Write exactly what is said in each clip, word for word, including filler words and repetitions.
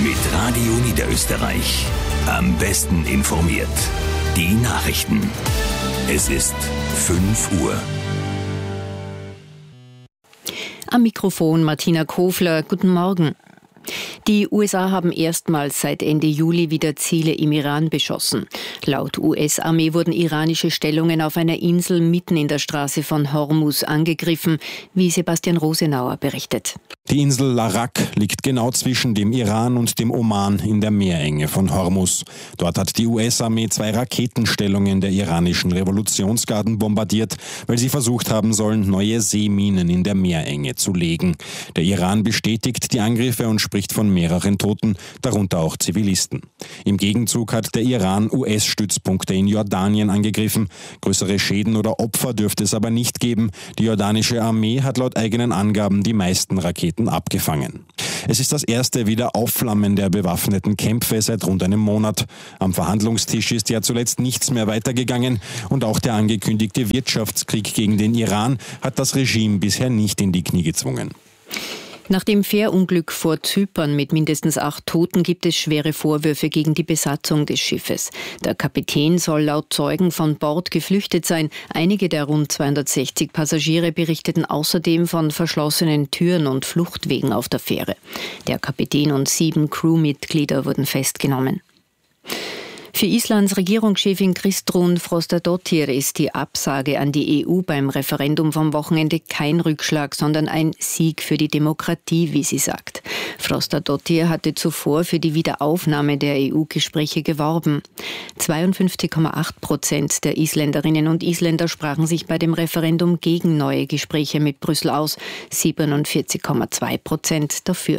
mit Radio Niederösterreich. Am besten informiert. Die Nachrichten. Es ist fünf Uhr. Am Mikrofon Martina Kofler. Guten Morgen. Die U S A haben erstmals seit Ende Juli wieder Ziele im Iran beschossen. Laut U S-Armee wurden iranische Stellungen auf einer Insel mitten in der Straße von Hormuz angegriffen, wie Sebastian Rosenauer berichtet. Die Insel Larak liegt genau zwischen dem Iran und dem Oman in der Meerenge von Hormuz. Dort hat die U S-Armee zwei Raketenstellungen der iranischen Revolutionsgarden bombardiert, weil sie versucht haben sollen, neue Seeminen in der Meerenge zu legen. Der Iran bestätigt die Angriffe und spricht von mehreren Toten, darunter auch Zivilisten. Im Gegenzug hat der Iran U S-Stützpunkte in Jordanien angegriffen. Größere Schäden oder Opfer dürfte es aber nicht geben. Die jordanische Armee hat laut eigenen Angaben die meisten Raketen abgefangen. Es ist das erste Wiederaufflammen der bewaffneten Kämpfe seit rund einem Monat. Am Verhandlungstisch ist ja zuletzt nichts mehr weitergegangen und auch der angekündigte Wirtschaftskrieg gegen den Iran hat das Regime bisher nicht in die Knie gezwungen. Nach dem Fährunglück vor Zypern mit mindestens acht Toten gibt es schwere Vorwürfe gegen die Besatzung des Schiffes. Der Kapitän soll laut Zeugen von Bord geflüchtet sein. Einige der rund zweihundertsechzig Passagiere berichteten außerdem von verschlossenen Türen und Fluchtwegen auf der Fähre. Der Kapitän und sieben Crewmitglieder wurden festgenommen. Für Islands Regierungschefin Kristrún Frostadóttir ist die Absage an die E U beim Referendum vom Wochenende kein Rückschlag, sondern ein Sieg für die Demokratie, wie sie sagt. Frostadóttir hatte zuvor für die Wiederaufnahme der E U-Gespräche geworben. zweiundfünfzig Komma acht Prozent der Isländerinnen und Isländer sprachen sich bei dem Referendum gegen neue Gespräche mit Brüssel aus, siebenundvierzig Komma zwei Prozent dafür.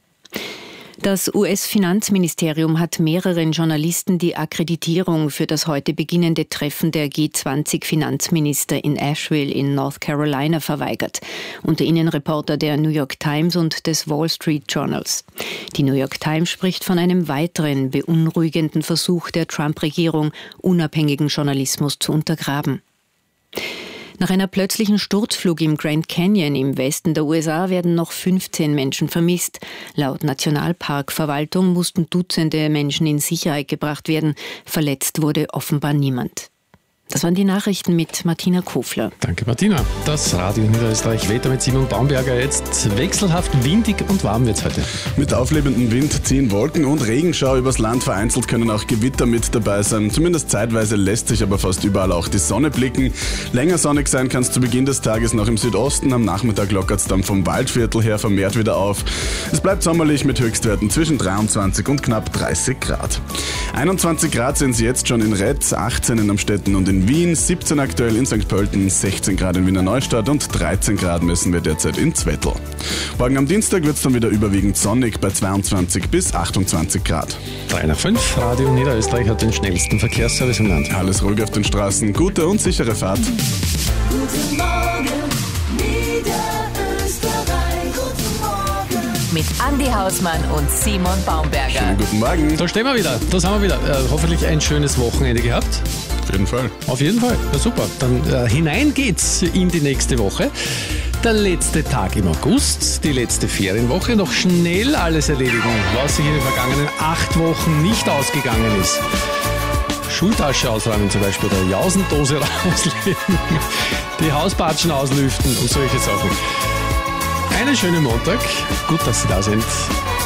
Das U S-Finanzministerium hat mehreren Journalisten die Akkreditierung für das heute beginnende Treffen der G zwanzig Finanzminister in Asheville in North Carolina verweigert. Unter ihnen Reporter der New York Times und des Wall Street Journals. Die New York Times spricht von einem weiteren beunruhigenden Versuch der Trump-Regierung, unabhängigen Journalismus zu untergraben. Nach einer plötzlichen Sturzflug im Grand Canyon im Westen der U S A werden noch fünfzehn Menschen vermisst. Laut Nationalparkverwaltung mussten Dutzende Menschen in Sicherheit gebracht werden. Verletzt wurde offenbar niemand. Das waren die Nachrichten mit Martina Kofler. Danke, Martina. Das Radio Niederösterreich Wetter mit Simon Baumberger. Jetzt wechselhaft windig und warm wird's heute. Mit auflebendem Wind ziehen Wolken und Regenschau übers Land. Vereinzelt können auch Gewitter mit dabei sein. Zumindest zeitweise lässt sich aber fast überall auch die Sonne blicken. Länger sonnig sein kann es zu Beginn des Tages noch im Südosten. Am Nachmittag lockert es dann vom Waldviertel her vermehrt wieder auf. Es bleibt sommerlich mit Höchstwerten zwischen dreiundzwanzig und knapp dreißig Grad. einundzwanzig Grad sind es jetzt schon in Retz, achtzehn in Amstetten und in Wien, siebzehn aktuell in Sankt Pölten, sechzehn Grad in Wiener Neustadt und dreizehn Grad messen wir derzeit in Zwettl. Morgen am Dienstag wird es dann wieder überwiegend sonnig bei zweiundzwanzig bis achtundzwanzig Grad. drei nach fünf, Radio Niederösterreich hat den schnellsten Verkehrsservice im Land. Alles ruhig auf den Straßen, gute und sichere Fahrt. Guten Morgen, Niederösterreich, guten Morgen. Mit Andi Hausmann und Simon Baumberger. Schönen guten Morgen. Da stehen wir wieder, da sind wir wieder. Äh, hoffentlich ein schönes Wochenende gehabt. Auf jeden Fall. Auf jeden Fall, ja, super. Dann äh, hinein geht's in die nächste Woche. Der letzte Tag im August, die letzte Ferienwoche. Noch schnell alles erledigen, was sich in den vergangenen acht Wochen nicht ausgegangen ist. Schultasche ausräumen zum Beispiel, oder Jausendose rauslegen, die Hausbatschen auslüften und solche Sachen. Einen schönen Montag, gut, dass Sie da sind.